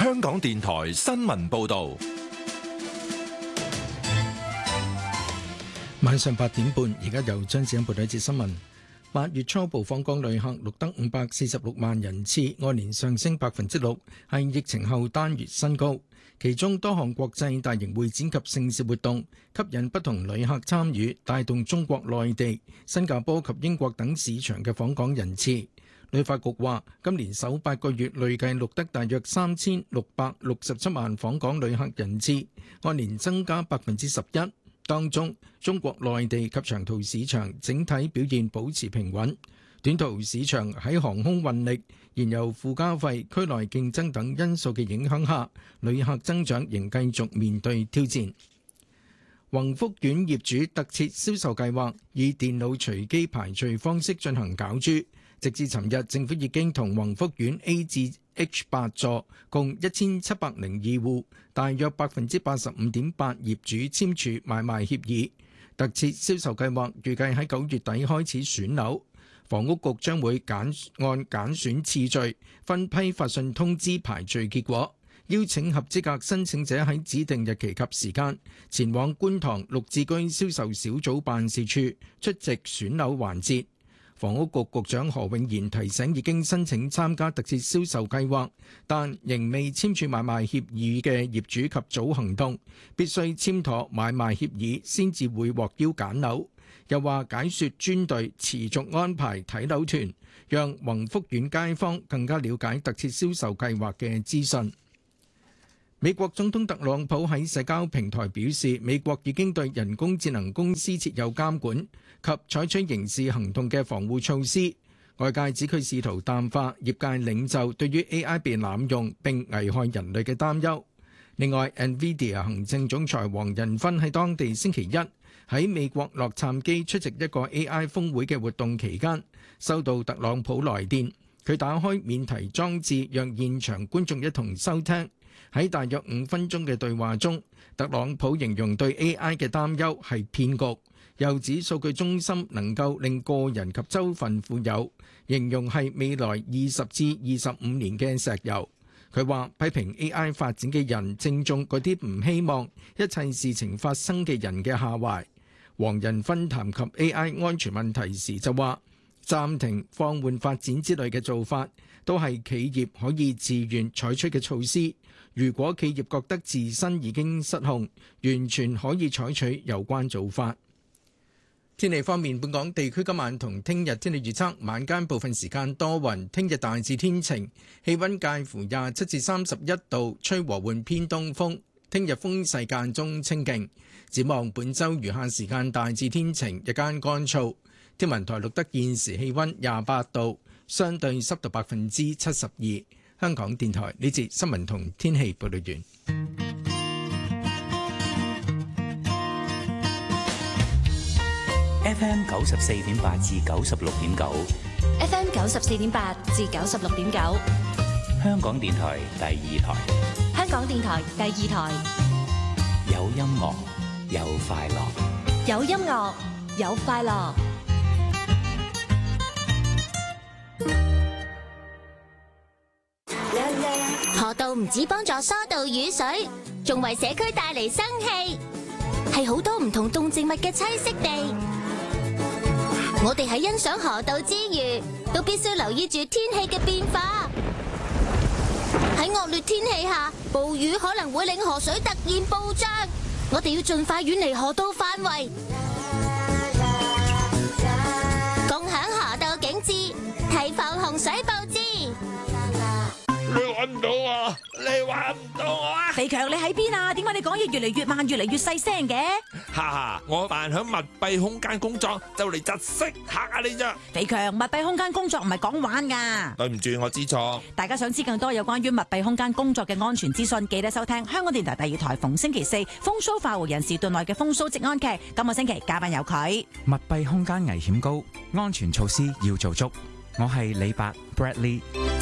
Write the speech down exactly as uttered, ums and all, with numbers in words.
香港電台新聞報道。 晚上八點半，而家由張子欣報道一節新聞。八月初步訪港旅客錄得五百四十六萬人次，按年上升百分之六，係疫情後單月新高。其中多項國際大型會展及盛事活動吸引不同旅客參與，帶動中國內地、新加坡及英國等市場嘅訪港人次。旅發局話，今年首八個月累計錄得大約三千六百六十七萬訪港旅客人次，按年增加百分之十一。當中，中國內地及長途市場整體表現保持平穩，短途市場喺航空運力、燃油附加費、區內競爭等因素嘅影響下，旅客增長仍繼續面對挑戰。宏福苑業主特設銷售計劃以電腦隨機排序方式進行攪珠，直至尋日，政府已經同宏福苑 A 至 H 八座共一千七百零二戶，大約百分之八十五點八業主簽署買賣協議。特設銷售計劃預計喺九月底開始選樓，房屋局將會揀按揀選次序分批發信通知排序結果，邀請合資格申請者喺指定日期及時間前往觀塘綠置居銷售小組辦事處出席選樓環節。房屋局局長何永賢提醒已經申請參加特設銷售計劃，但仍未簽署買賣協議嘅業主及早行動，必須簽妥買賣協議先至會獲邀揀樓。又話解說專隊持續安排睇樓團，讓宏福苑街坊更加了解特設銷售計劃嘅資訊。美國總統特朗普喺社交平台表示，美國已經對人工智能公司設有監管及採取刑事行動嘅防護措施。外界指佢試圖淡化業界領袖對於 A I 被濫用並危害人類嘅擔憂。另外 ，NVIDIA 行政總裁黃仁勳喺當地星期一喺美國洛杉磯出席一個 A I 峰會嘅活動期間，收到特朗普來電，佢打開免提裝置，讓現場觀眾一同收聽。喺大約五分鐘嘅對話中，特朗普形容對 A I 嘅擔憂係騙局，又指數據中心能夠令個人及州份富有，形容係未來二十至二十五年嘅石油。佢話批評 A I 發展嘅人正中嗰啲唔希望一切事情發生嘅人嘅下懷。黃仁勳談及 A I 安全問題時就話，暫停、放緩發展之類嘅做法都係企業可以自願採取嘅措施。如果企業覺得自身已經失控，完全可以採取有關做法。天氣方面，本港地區今晚同聽日天氣預測，晚間部分時間多雲，聽日大致天晴，氣溫介乎廿七至三十一度，吹和緩偏東風。聽日風勢間中清勁。展望本週餘下時間大致天晴，日間乾燥。天文台錄得現時氣溫廿八度，相對濕度百分之七十二。香港電台呢節新聞同天氣報道完。 F M 九十四點八至九十六點九 ，F M 九十四點八至九十六點九， 香港電台第二台， 香港電台第二台， 有音樂有快樂， 有音樂有快樂。 河道唔止幫助疏導雨水，仲為社區帶嚟生氣，係好多唔同動植物嘅棲息地。我哋喺欣賞河道之餘，都必須留意住天氣嘅變化。喺惡劣天氣下，暴雨可能會令河水突然暴漲，我哋要盡快遠離河道範圍，共享河道景致，提防洪水暴至。 你揾唔到我，你揾唔到我啊！ 肥強，你喺邊啊？點解你講嘢越嚟越慢，越嚟越細聲嘅？ 哈哈，我扮響密閉空間工作，就嚟窒息嚇下你咋？ 肥強，密閉空間工作唔係講玩噶。 對唔住，我知錯。 大家想知更多有關於密閉空間工作嘅安全資訊，記得收聽香港電台第二台逢星期四風騷化湖人士段內嘅風騷職安劇。今個星期嘉賓有佢。 密閉空間危險高，安全措施要做足。我係李伯 Bradley。